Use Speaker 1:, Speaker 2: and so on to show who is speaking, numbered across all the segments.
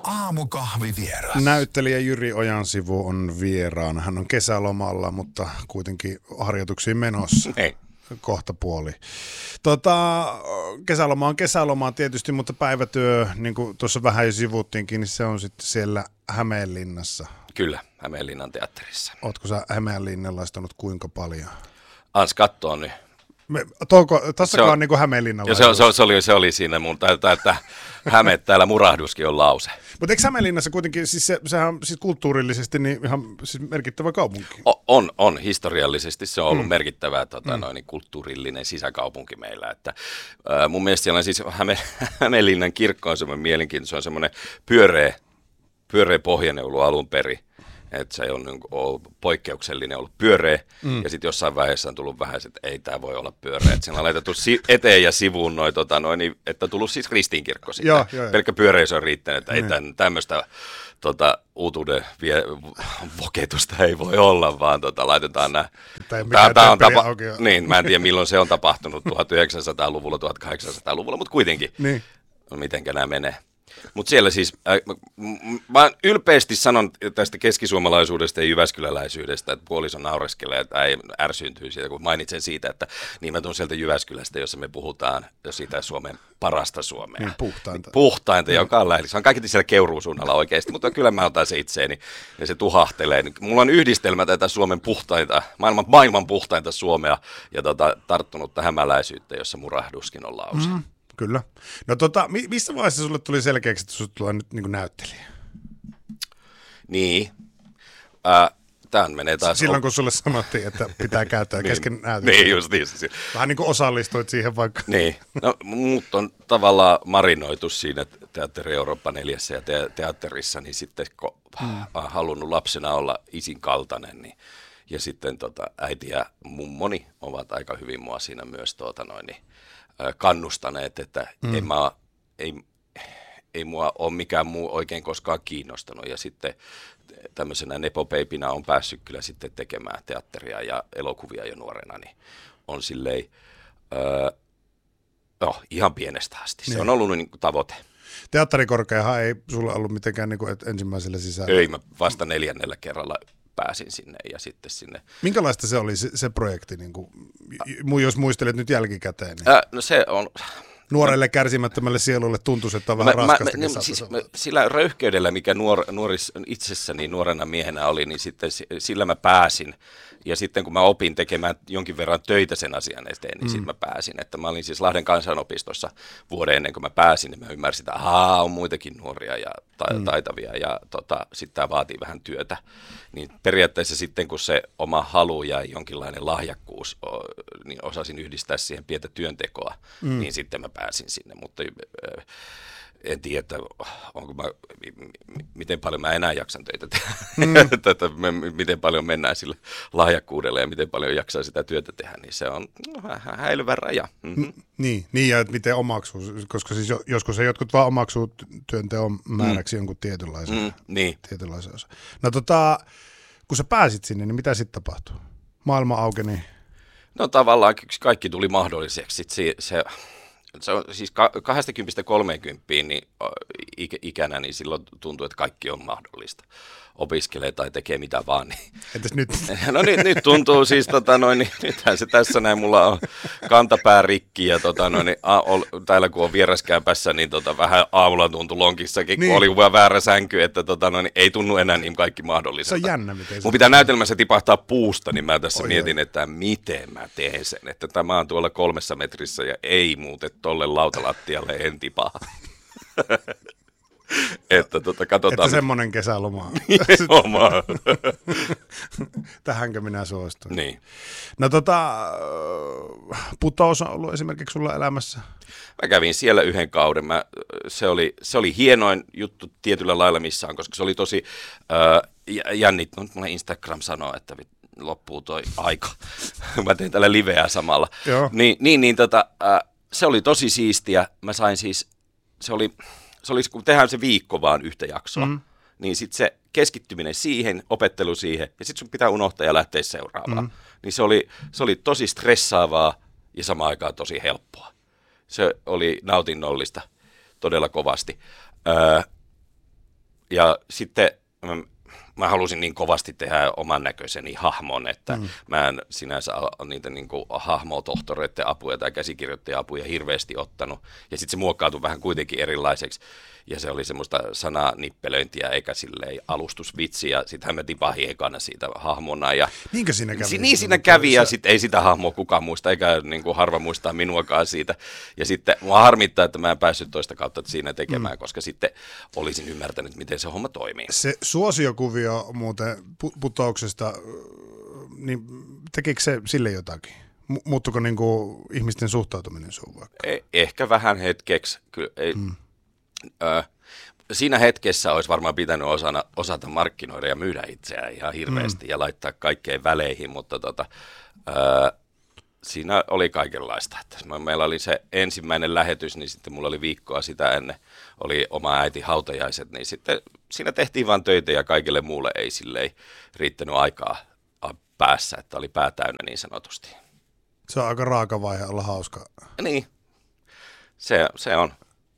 Speaker 1: aamukahvivieras.
Speaker 2: Näyttelijä Jyri Ojansivu on vieraana. Hän on kesälomalla, mutta kuitenkin harjoituksiin menossa.
Speaker 3: Ei.
Speaker 2: Kohta puoli. Kesäloma on kesälomaa tietysti, mutta päivätyö, niin kuin tuossa vähän jo sivuttiinkin, niin se on sitten siellä Hämeenlinnassa.
Speaker 3: Kyllä, Hämeenlinnan teatterissa.
Speaker 2: Ootko sä Hämeenlinnalaistanut kuinka paljon?
Speaker 3: Ans kattoo nyt.
Speaker 2: Tassakaan on niin kuin Hämeenlinnalaisuus.
Speaker 3: Se oli siinä mun, että Häme täällä murahduskin on lause.
Speaker 2: Mutta eikö Hämeenlinnassa kuitenkin, siis sehän on siis kulttuurillisesti niin ihan siis merkittävä kaupunki?
Speaker 3: On. Historiallisesti se on ollut merkittävä kulttuurillinen sisäkaupunki meillä. Että, mun mielestä siellä on siis Hämeenlinnan kirkko on semmoinen mielenkiintoinen, se on semmoinen pyöreä pohjainen ollut alun perin. Että se on ollut poikkeuksellinen ollut pyöreä, ja sitten jossain vaiheessa on tullut vähän, että ei tämä voi olla pyöreä. Että siinä on laitettu eteen ja sivuun että on tullut siis ristiinkirkko sitten. Joo. Pelkkä pyöreys on riittänyt, että ei tämmöistä uutuuden voketusta ei voi olla, vaan laitetaan nämä. Tämä on niin, mä en tiedä milloin se on tapahtunut, 1900-luvulla, 1800-luvulla, mutta kuitenkin, mitenkä nämä menee. Mutta siellä siis, mä ylpeästi sanon tästä keskisuomalaisuudesta ja jyväskyläläisyydestä, että puoliso naureskelee, että ei ärsyyntyy siitä, kun mainitsen siitä, että niin mä tuun sieltä Jyväskylästä, jossa me puhutaan siitä Suomen parasta Suomea.
Speaker 2: Niin,
Speaker 3: puhtainta, joka on lähellä. Se on kaikki siellä Keuruun oikeasti, mutta kyllä mä otan se itseeni ja se tuhahtelee. Mulla on yhdistelmä tätä Suomen puhtainta, maailman puhtainta Suomea ja tarttunutta hämäläisyyttä, jossa murahduskin on lause.
Speaker 2: Kyllä. No missä vaiheessa sulle tuli selkeäksi, että sulle tulee nyt niin kuin näyttelijä?
Speaker 3: Niin. Tämän menee taas.
Speaker 2: Silloin kun sulle sanottiin, että pitää käyttää kesken näyttelijä.
Speaker 3: Niin, just niin.
Speaker 2: Vähän niin kuin osallistuit siihen vaikka.
Speaker 3: Niin. No, mut on tavallaan marinoitu siinä Teatteri Eurooppa 4 ja teatterissa, niin sitten kun on halunnut lapsena olla isin kaltainen, niin ja sitten äiti ja mummoni ovat aika hyvin mua siinä myös kannustaneet, että ei mua ole mikään muu oikein koskaan kiinnostanut. Ja sitten tämmöisenä nepopeipinä on päässyt kyllä sitten tekemään teatteria ja elokuvia jo nuorena, niin on silleen ihan pienestä asti. Se on ollut niin kuin tavoite.
Speaker 2: Teatterikorkeahan ei sulla ollut mitenkään niin kuin ensimmäisellä sisällä?
Speaker 3: Ei, mä vasta 4. kerralla pääsin sinne ja sitten sinne.
Speaker 2: Minkälaista se oli se projekti, niin kuin, jos muistelet nyt jälkikäteen? Niin.
Speaker 3: No se on.
Speaker 2: Nuorelle kärsimättömälle sielulle tuntuisi, että on vähän raskastakin
Speaker 3: sillä röyhkeydellä, mikä itsessäni nuorena miehenä oli, niin sitten sillä mä pääsin. Ja sitten kun mä opin tekemään jonkin verran töitä sen asian eteen, niin sitten mä pääsin. Että mä olin siis Lahden kansanopistossa vuoden ennen kuin mä pääsin, niin mä ymmärsin, että on muitakin nuoria ja taitavia ja sitten tämä vaatii vähän työtä. Niin periaatteessa sitten kun se oma halu ja jonkinlainen lahjakkuus, niin osasin yhdistää siihen pientä työntekoa, niin sitten mä pääsin sinne. Mutta en tiedä, että miten paljon mä enää jaksan töitä tehdä, miten paljon mennään sillä lahjakkuudella ja miten paljon jaksaa sitä työtä tehdä, niin se on häilyvä raja.
Speaker 2: Niin, ja että miten omaksuu, koska siis joskus se jotkut vaan omaksuu työnteon määräksi jonkun tietynlaisen osa. No kun sä pääsit sinne, niin mitä sitten tapahtui? Maailma aukeni?
Speaker 3: No tavallaan kaikki tuli mahdolliseksi. Se on siis 20-30 niin ikänä, niin silloin tuntuu, että kaikki on mahdollista. Opiskelee tai tekee mitä vaan. Niin.
Speaker 2: Entäs nyt?
Speaker 3: No nyt tuntuu siis, nythän se tässä näin, mulla on kantapää rikki ja täällä kun on vieraskämpässä, niin vähän aamulla tuntui lonkissakin, kun oli vaan väärä sänky, että ei tunnu enää niin kaikki mahdolliselta.
Speaker 2: Se on jännä, miten
Speaker 3: mun pitää näytelmässä tipahtaa puusta, niin mä tässä mietin, että miten mä teen sen, että tämä on tuolla 3 metrissä ja ei muuten tolle lautalattialle en tipaa. Että katsotaan.
Speaker 2: Että semmoinen kesäloma. Tähänkö minä suostun?
Speaker 3: Niin.
Speaker 2: No putous on ollut esimerkiksi sulla elämässä?
Speaker 3: Mä kävin siellä 1 kauden. Se oli hienoin juttu tietyllä lailla missään, koska se oli tosi jännittänyt. Mulla Instagram sanoo, että loppuu toi aika. Mä tein tällä liveä samalla. Se oli tosi siistiä. Mä sain siis, se oli kun tehdään se viikko vaan yhtä jaksoa, niin sitten se keskittyminen siihen, opettelu siihen, ja sitten sun pitää unohtaa ja lähteä seuraavaan. Niin se oli tosi stressaavaa ja samaan aikaan tosi helppoa. Se oli nautinnollista todella kovasti. Ja sitten mä halusin niin kovasti tehdä oman näköiseni hahmon, että mä en sinänsä niitä niin kuin hahmotohtoreiden apuja tai käsikirjoittajien apuja hirveästi ottanut. Ja sitten se muokkautui vähän kuitenkin erilaiseksi. Ja se oli semmoista sananippelöintiä eikä silleen alustusvitsiä. Sittenhän mä tipahin ekana siitä hahmona. Ja
Speaker 2: niinkö siinä kävi?
Speaker 3: Niin siinä kävi ja sitten ei sitä hahmoa kukaan muista, eikä niin kuin harva muistaa minuakaan siitä. Ja sitten mua harmittaa, että mä en päässyt toista kautta siinä tekemään, koska sitten olisin ymmärtänyt, miten se homma toimii.
Speaker 2: Se suosiokuvio muuten Putouksesta, niin tekikö se sille jotakin? Muuttuiko niin kuin ihmisten suhtautuminen sun vaikka?
Speaker 3: Ehkä vähän hetkeksi. Kyllä, ei, siinä hetkessä olisi varmaan pitänyt osata markkinoida ja myydä itseään ihan hirveästi ja laittaa kaikkeen väleihin, mutta siinä oli kaikenlaista. Meillä oli se ensimmäinen lähetys, niin sitten mulla oli viikkoa sitä ennen, oli oma äiti hautajaiset, niin sitten siinä tehtiin vaan töitä ja kaikille muulle ei silleen riittänyt aikaa päässä, että oli pää täynnä niin sanotusti.
Speaker 2: Se on aika raaka vaihe olla hauska.
Speaker 3: Niin, se on.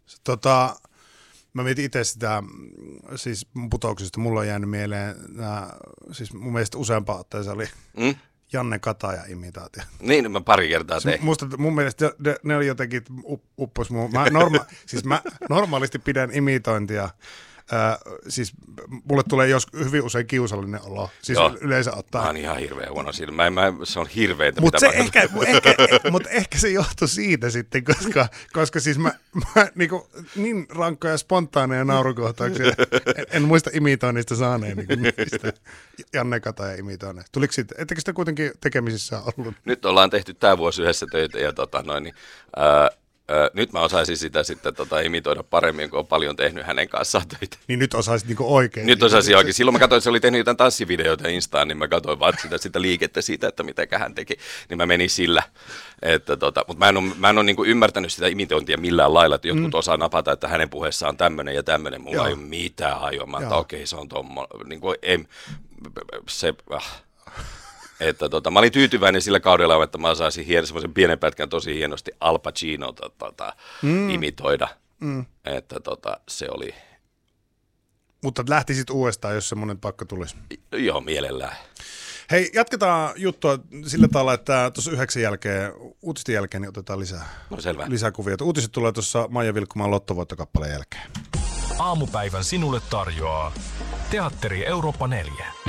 Speaker 2: Mä mietin itse sitä, siis Putouksesta mulla on jäänyt mieleen, siis mun mielestä useampaa otteessa oli Janne Kataja-imitaatio.
Speaker 3: Niin, mä pari kertaa tein.
Speaker 2: Mun mielestä ne oli jotenkin uppos mun. Mä normaalisti pidän imitointia. Siis mulle tulee hyvin usein kiusallinen olo. Siis yleensä ottaa.
Speaker 3: Mä oon ihan hirveän huono siinä. Se on hirveetä.
Speaker 2: Mutta ehkä se johtui siitä sitten, koska siis mä niin rankkoja spontaaneja naurukohtauksia en muista imitoinnista saaneen niistä Janne Kataja imitoinneista. Tuliko siitä, ettekö sitä kuitenkin tekemisissä ollut?
Speaker 3: Nyt ollaan tehty tää vuosi yhdessä töitä ja nyt mä osaisin sitä sitten imitoida paremmin, kun olen paljon tehnyt hänen kanssaan töitä.
Speaker 2: Niin nyt osaisit niinku oikein? Nyt
Speaker 3: osaisin oikein. Silloin mä katsoin, että se oli tehnyt jotain tanssivideoita Instaan, niin mä katsoin vaan sitä liikettä siitä, että mitä hän teki. Niin mä menin sillä. Mutta mä en ole niinku ymmärtänyt sitä imitointia millään lailla, että jotkut osaa napata, että hänen puheessaan on tämmöinen ja tämmöinen. Mulla ei ole mitään hajoa. Että okei, se on tommoinen. Niinku, mä olin tyytyväinen sillä kaudella, että mä osaisin semmoisen pienen pätkän tosi hienosti Al Pacino imitoida. Että se oli.
Speaker 2: Mutta lähtisit uudestaan, jos semmoinen pakko tulisi?
Speaker 3: Joo, mielellään.
Speaker 2: Hei, jatketaan juttua sillä tavalla, että tuossa 9 jälkeen, uutisten jälkeen, niin otetaan lisää kuvia. Uutiset tulee tuossa Maija Vilkkumaan lottovoittokappaleen jälkeen.
Speaker 1: Aamupäivän sinulle tarjoaa Teatteri Eurooppa 4.